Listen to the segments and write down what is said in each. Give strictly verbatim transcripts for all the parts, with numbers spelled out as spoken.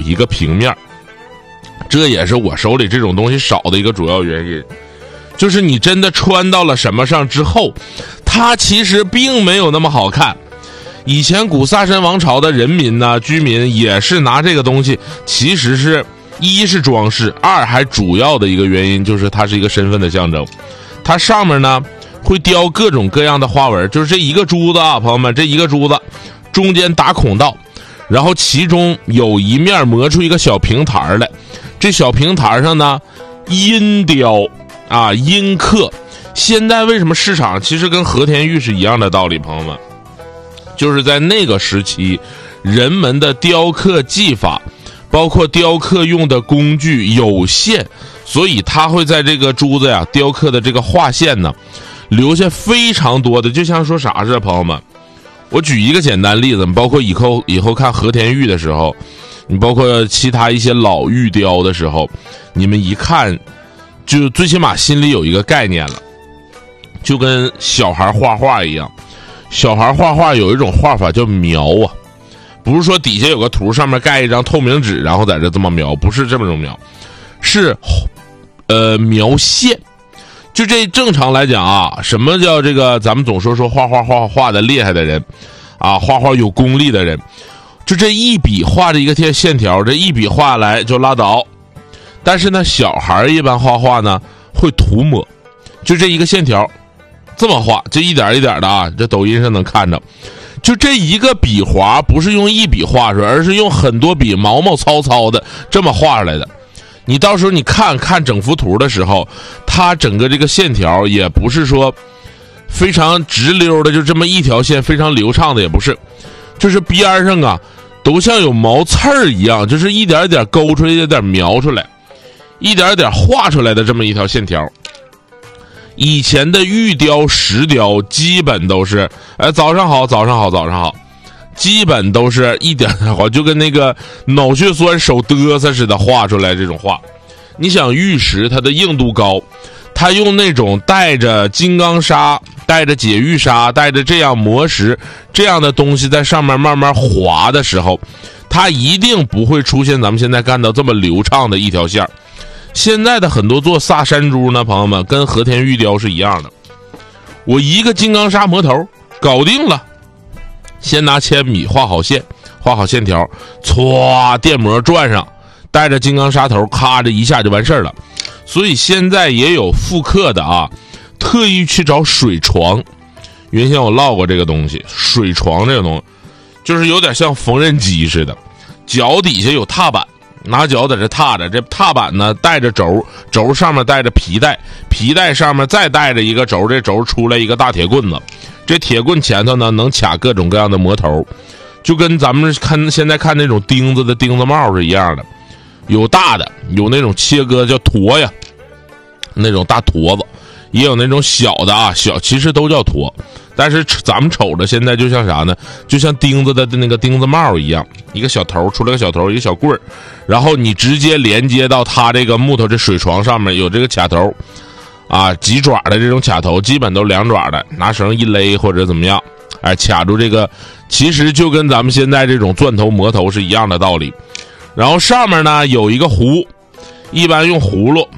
一个平面，这也是我手里这种东西少的一个主要原因。就是你真的穿到了什么上之后，它其实并没有那么好看。以前古萨珊王朝的人民呢，居民也是拿这个东西，其实是一是装饰，二还主要的一个原因就是它是一个身份的象征。它上面呢会雕各种各样的花纹，就是这一个珠子啊，朋友们，这一个珠子中间打孔道，然后其中有一面磨出一个小平台来，这小平台上呢阴雕啊，阴刻。现在为什么市场其实跟和田玉是一样的道理，朋友们，就是在那个时期人们的雕刻技法包括雕刻用的工具有限，所以它会在这个珠子呀雕刻的这个画线呢留下非常多的，就像说啥似的，朋友们，我举一个简单例子，包括以后以后看和田玉的时候，你包括其他一些老玉雕的时候，你们一看就最起码心里有一个概念了，就跟小孩画画一样。小孩画画有一种画法叫描啊，不是说底下有个图上面盖一张透明纸然后在这这么描，不是这么种描，是呃描线。就这正常来讲啊，什么叫这个咱们总说说画画画画的厉害的人啊，画画有功力的人，就这一笔画着一个贴线条，这一笔画来就拉倒。但是呢小孩一般画画呢会涂抹，就这一个线条这么画，这一点一点的啊，这抖音上能看着，就这一个笔划不是用一笔画出来，而是用很多笔毛毛糙糙的这么画出来的。你到时候你看看整幅图的时候，它整个这个线条也不是说非常直溜的，就这么一条线非常流畅的，也不是，就是边上啊都像有毛刺儿一样，就是一点一点勾出来，一点点描出来，一点一点画出来的这么一条线条。以前的玉雕石雕基本都是哎早上好早上好早上好，基本都是一点好，就跟那个脑血栓手嘚瑟似的画出来这种画。你想玉石它的硬度高，它用那种带着金刚砂带着解玉砂带着这样磨石这样的东西在上面慢慢划的时候，它一定不会出现咱们现在看到这么流畅的一条线。现在的很多做萨山珠呢，朋友们，跟和田玉雕是一样的，我一个金刚砂磨头搞定了，先拿铅笔画好线，画好线条，歘电磨转上，带着金刚砂头咔着一下就完事儿了。所以现在也有复刻的啊，特意去找水床。原先我唠过这个东西，水床这个东西就是有点像缝纫机似的，脚底下有踏板，拿脚在这踏着，这踏板呢带着轴，轴上面带着皮带，皮带上面再带着一个轴，这轴出来一个大铁棍子，这铁棍前头呢能卡各种各样的磨头，就跟咱们看现在看那种钉子的钉子帽是一样的，有大的，有那种切割叫坨呀，那种大坨子，也有那种小的啊，小其实都叫坨，但是咱们瞅着现在就像啥呢，就像钉子的那个钉子帽一样，一个小头出来个小头，一个小棍儿，然后你直接连接到它这个木头这水床上面有这个卡头啊，几爪的这种卡头，基本都两爪的，拿绳一勒或者怎么样，哎，卡住这个，其实就跟咱们现在这种钻头磨头是一样的道理。然后上面呢有一个壶，一般用葫芦，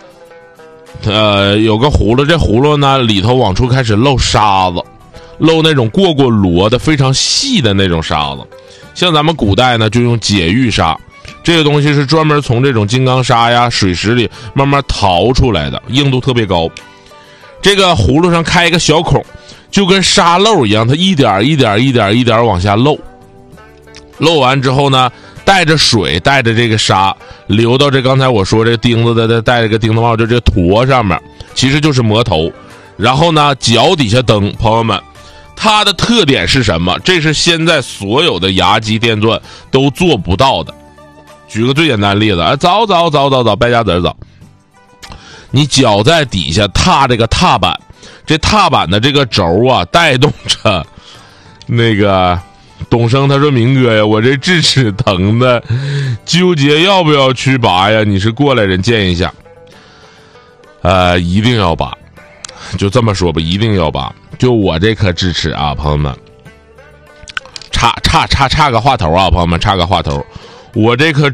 呃，有个葫芦，这葫芦呢里头往出开始漏沙子，漏那种过过箩的非常细的那种沙子。像咱们古代呢就用解玉砂，这个东西是专门从这种金刚砂呀水石里慢慢淘出来的，硬度特别高。这个葫芦上开一个小孔，就跟沙漏一样，它一点一点一点一点往下漏，漏完之后呢带着水带着这个沙流到这刚才我说这个钉子的带着个钉子帽，就这坨上面，其实就是磨头。然后呢脚底下蹬，朋友们，它的特点是什么？这是现在所有的牙机电钻都做不到的。举个最简单的例子，哎，早早早早早败家子早，你脚在底下踏这个踏板，这踏板的这个轴啊带动着那个董生他说，明哥呀，我这智齿疼的纠结要不要去拔呀，你是过来人建议一下。呃一定要拔，就这么说吧，一定要拔。就我这颗智齿啊，朋友们，差差差差个话头啊，朋友们，差个话头，我这颗